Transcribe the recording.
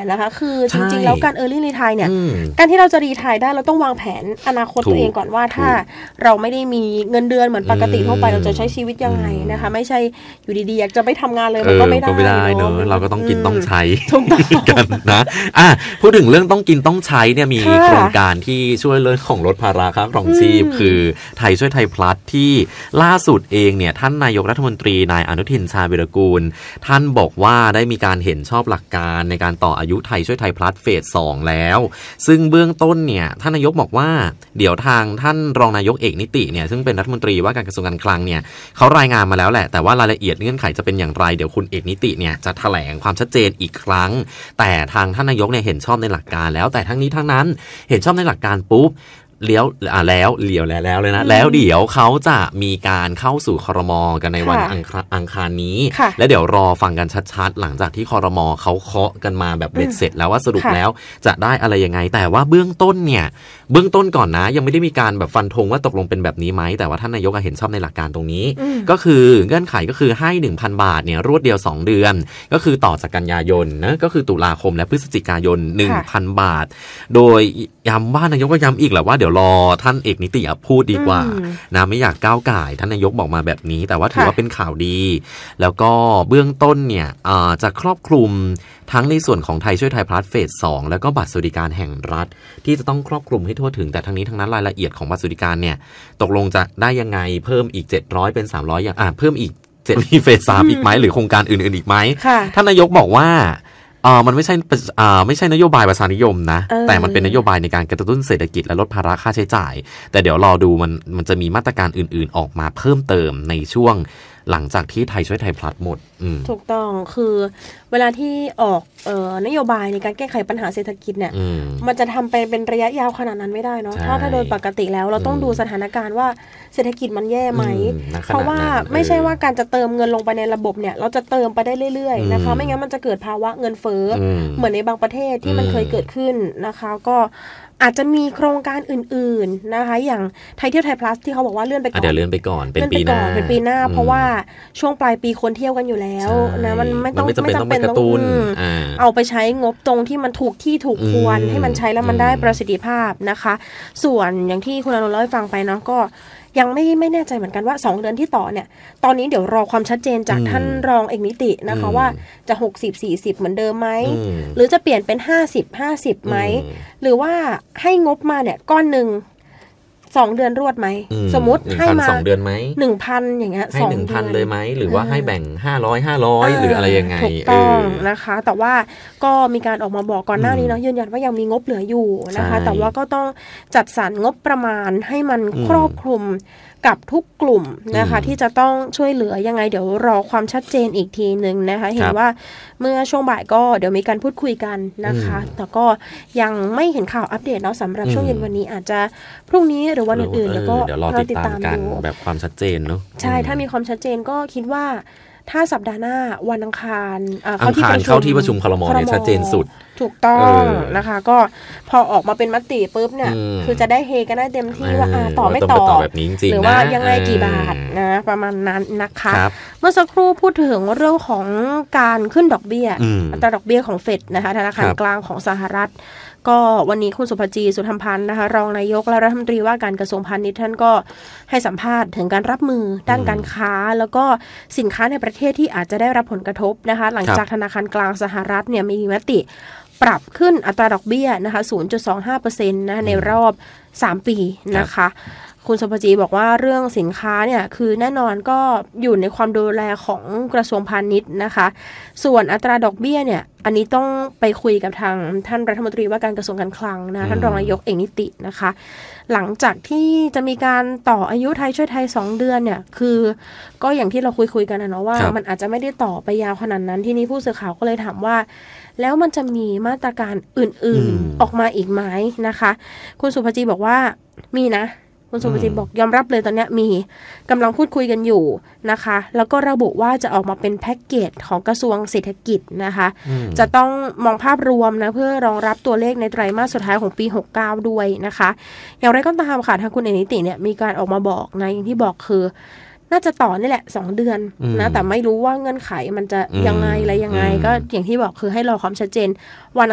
นะคะคือจริงๆแล้วการ early retire เนี่ยการที่เราจะ retire ได้เราต้องวางแผนอนาคตตัวเองก่อนว่าถ้าเราไม่ได้มีเงินเดือนเหมือนปกติทั่วไปเราจะใช้ชีวิตยังไงนะคะไม่ใช่อยู่ดีๆอยากจะไปทำงานเลยมันก็ไม่ได้เนอะเราก็ต้องกินต้องใช้ถูกต้องกันนะพูดถึงเรื่องต้องกินต้องใช้เนี่ยมีโครงการที่ช่วยเรื่องของลดภาระค่าครองชีพคือไทยช่วยไทยพลัสที่ล่าสุดเองเนี่ยท่านนายกรัฐมนตรีนายอนุทินชาญวิรากูลท่านบอกว่าได้มีการเห็นชอบหลักการในการต่ออายุไทยช่วยไทยพลัสเฟส 2แล้วซึ่งเบื้องต้นเนี่ยท่านนายกบอกว่าเดี๋ยวทางท่านรองนายกเอกนิติเนี่ยซึ่งเป็นรัฐมนตรีว่าการกระทรวงการคลังเนี่ยเขารายงานมาแล้วแหละแต่ว่ารายละเอียดเงื่อนไขจะเป็นอย่างไรเดี๋ยวคุณเอกนิติเนี่ยจะแถลงความชัดเจนอีกครั้งแต่ทางท่านนายกเนี่ยเห็นชอบในหลักการแล้วแต่ทั้งนี้ทั้งนั้นเห็นชอบในหลักการปุ๊บเลี้ยวแล้วเลยนะแล้วเดี๋ยวเขาจะมีการเข้าสู่ครม.กันในวันอังคารนี้และเดี๋ยวรอฟังกันชัดๆหลังจากที่ครม.เขาเคาะกันมาแบบเบ็ดเสร็จแล้วว่าสรุปแล้วจะได้อะไรยังไงแต่ว่าเบื้องต้นก่อนนะยังไม่ได้มีการแบบฟันธงว่าตกลงเป็นแบบนี้ไหมแต่ว่าท่านนายกเห็นชอบในหลักการตรงนี้ก็คือเงื่อนไขก็คือให้ 1,000 บาทเนี่ยรวดเดียว2เดือนก็คือต่อจากกันยายนนะก็คือตุลาคมและพฤศจิกายน 1,000 บาทโดยย้ำว่านายกก็ย้ำอีกแหละว่าเดี๋ยวรอท่านเอกนิติพูดดีกว่านะไม่อยากก้าวก่ายท่านนายกบอกมาแบบนี้แต่ว่าถือว่าเป็นข่าวดีแล้วก็เบื้องต้นเนี่ยจะครอบคลุมทั้งในส่วนของไทยช่วยไทยพลัสเฟส 2แล้วก็บัตรสวัสดิการแห่งรัฐที่จะต้องครอบคลุมให้ทั่วถึงแต่ทั้งนี้ทั้งนั้นรายละเอียดของบัตรสวัสดิการเนี่ยตกลงจะได้ยังไงเพิ่มอีก700เป็น300อย่างเพิ่มอีก7มีเฟส 3อีกไหมหรือโครงการอื่นๆอีกไหมท่านนายกบอกว่ามันไม่ใช่นโยบายประชานิยมนะแต่มันเป็นนโยบายในการกระตุ้นเศรษฐกิจและลดภาระค่าใช้จ่ายแต่เดี๋ยวรอดูมันจะมีมาตรการอื่นๆออกมาเพิ่มเติมในช่วงหลังจากที่ไทยช่วยไทยพลัสหมดถูกต้องคือเวลาที่ออกนโยบายในการแก้ไขปัญหาเศรษฐกิจเนี่ยมันจะทำไปเป็นระยะยาวขนาดนั้นไม่ได้เนาะถ้าโดยปกติแล้วเราต้องดูสถานการณ์ว่าเศรษฐกิจมันแย่ไหมเพราะว่าไม่ใช่ว่าการจะเติมเงินลงไปในระบบเนี่ยเราจะเติมไปได้เรื่อยๆนะคะไม่งั้นมันจะเกิดภาวะเงินเฟ้อเหมือนในบางประเทศที่มันเคยเกิดขึ้นนะคะก็อาจจะมีโครงการอื่นๆนะคะอย่างไทยเที่ยวไทยพลัสที่เขาบอกว่าเลื่อนไปก่อนเดี๋ยวเลื่อนไปก่อนเป็นปีหน้าเพราะว่าช่วงปลายปีคนเที่ยวกันอยู่แล้วนะมันไม่จำเป็นต้องเอาไปใช้งบตรงที่มันถูกที่ถูกควรให้มันใช้แล้วมันได้ประสิทธิภาพนะคะส่วนอย่างที่คุณอนุเล่าให้ฟังไปเนาะก็ยังไม่แน่ใจเหมือนกันว่า2เดือนที่ต่อเนี่ยตอนนี้เดี๋ยวรอความชัดเจนจากท่านรองเอกนิตินะคะว่าจะ60-40เหมือนเดิมไหมหรือจะเปลี่ยนเป็น50-50ไหมหรือว่าให้งบมาเนี่ยก้อนหนึ่ง2เดือนรวดไหมสมมุติให้มา 2เดือนไหม 1,000 อย่างเงี้ยให้ 1,000 เลยไหมหรือว่าให้แบ่ง500หรืออะไรยังไงถูกต้องนะคะแต่ว่าก็มีการออกมาบอกก่อนหน้านี้เนาะยืนยันว่ายังมีงบเหลืออยู่นะคะแต่ว่าก็ต้องจัดสรรงบประมาณให้มันครอบคลุมกับทุกกลุ่มนะคะที่จะต้องช่วยเหลือยังไงเดี๋ยวรอความชัดเจนอีกทีนึงนะคะเห็นว่าเมื่อช่วงบ่ายก็เดี๋ยวมีการพูดคุยกันนะคะแต่ก็ยังไม่เห็นข่าวอัปเดตเนาะสำหรับช่วงเย็นวันนี้อาจจะพรุ่งนี้หรือวันอื่นๆเดี๋ยวก็รอติดตามกันแบบความชัดเจนเนาะใช่ถ้ามีความชัดเจนก็คิดว่าถ้าสัปดาห์หน้าวันอังคารเข้าที่ประชุมครม.เนี่ยชัดเจนสุดถูกต้องนะคะก็พอออกมาเป็นมติปุ๊บเนี่ยคือจะได้เฮกันได้เต็มที่ว่าต่อไม่ต่อแบบนี้จริงๆหรือว่ายังไงกี่บาทนะประมาณนั้นนะคะเมื่อสักครู่พูดถึงเรื่องของการขึ้นดอกเบี้ยอัตราดอกเบี้ยของเฟดนะคะธนาคารกลางของสหรัฐก็วันนี้คุณสุภจีสุธรรมพันธ์นะคะรองนายกและรัฐมนตรีว่าการกระทรวงพาณิชย์ท่านก็ให้สัมภาษณ์ถึงการรับมือด้านการค้าแล้วก็สินค้าในประเทศที่อาจจะได้รับผลกระทบนะคะหลังจากธนาคารกลางสหรัฐเนี่ยมีมติปรับขึ้นอัตราดอกเบี้ยนะคะ 0.25% นะในรอบ3ปีนะคะคุณสุภจีบอกว่าเรื่องสินค้าเนี่ยคือแน่นอนก็อยู่ในความดูแลของกระทรวงพาณิชย์นะคะส่วนอัตราดอกเบี้ยเนี่ยอันนี้ต้องไปคุยกับทางท่านรัฐมนตรีว่าการกระทรวงการคลังนะท่านรองนายกเอกนิตินะคะหลังจากที่จะมีการต่ออายุไทยช่วยไทย2เดือนเนี่ยคือก็อย่างที่เราคุยกันนะเนาะว่ามันอาจจะไม่ได้ต่อไปยาวขนาดนั้นที่นี้ผู้สื่อข่าวก็เลยถามว่าแล้วมันจะมีมาตรการอื่นๆออกมาอีกไหมนะคะคุณสุภจีบอกว่ามีนะคุณสุภจิตบอกยอมรับเลยตอนนี้มีกำลังพูดคุยกันอยู่นะคะแล้วก็ระบุว่าจะออกมาเป็นแพ็กเกจของกระทรวงเศรษฐกิจนะคะจะต้องมองภาพรวมนะเพื่อรองรับตัวเลขในไตรมาสสุดท้ายของปี69ด้วยนะคะอย่างไรก็ตามค่ะทางคุณเอกนิติเนี่ยมีการออกมาบอกนะอย่างที่บอกคือน่าจะต่อนี่แหละ2เดือนนะแต่ไม่รู้ว่าเงื่อนไขมันจะยังไงอะไรยังไงก็อย่างที่บอกคือให้รอความชัดเจนวัน